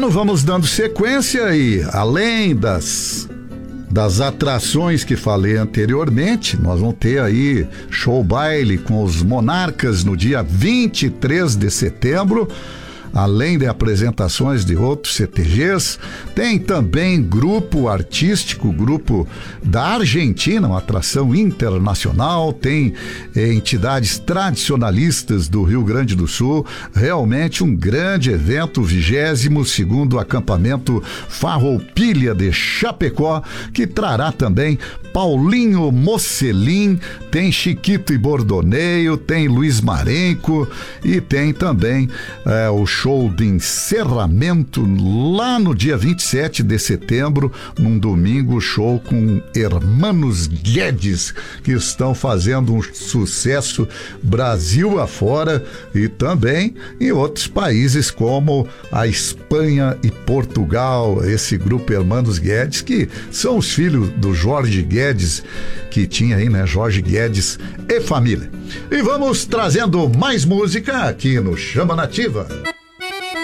ano, vamos dando sequência e, além das atrações que falei anteriormente, nós vamos ter aí show baile com os Monarcas no dia 23 de setembro, além de apresentações de outros CTGs. Tem também grupo artístico, grupo da Argentina, uma atração internacional. Tem entidades tradicionalistas do Rio Grande do Sul. Realmente um grande evento, 22º acampamento Farroupilha de Chapecó, que trará também Paulinho Mocelin, tem Chiquito e Bordoneio, tem Luiz Marenco e tem também o show de encerramento lá no dia 27 de setembro, num domingo, show com Hermanos Guedes, que estão fazendo um sucesso Brasil afora e também em outros países como a Espanha e Portugal. Esse grupo Hermanos Guedes, que são os filhos do Jorge Guedes, que tinha aí, né, Jorge Guedes e família. E vamos trazendo mais música aqui no Chama Nativa.